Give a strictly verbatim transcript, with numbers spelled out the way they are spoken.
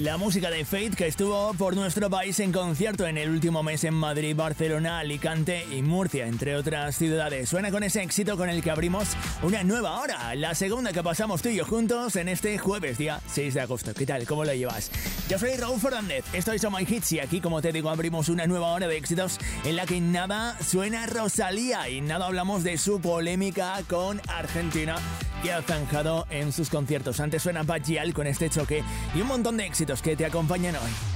La música de Fate, que estuvo por nuestro país en concierto en el último mes en Madrid, Barcelona, Alicante y Murcia, entre otras ciudades. Suena con ese éxito con el que abrimos una nueva hora, la segunda que pasamos tú y yo juntos en este jueves, día seis de agosto. ¿Qué tal? ¿Cómo lo llevas? Yo soy Raúl Fernández, esto es Oh My Hits y aquí, como te digo, abrimos una nueva hora de éxitos en la que nada suena Rosalía y nada hablamos de su polémica con Argentina, que ha zanjado en sus conciertos. Antes suena Bad Gyal con este choque y un montón de éxitos que te acompañan hoy.